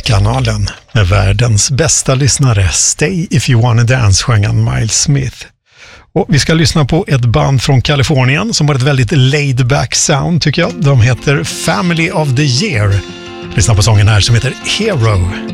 kanalen med världens bästa lyssnare. Stay if you wanna dance, sjöng han Miles Smith. Och vi ska lyssna på ett band från Kalifornien som har ett väldigt laid-back sound tycker jag. De heter Family of the Year. Lyssna på sången här som heter Hero.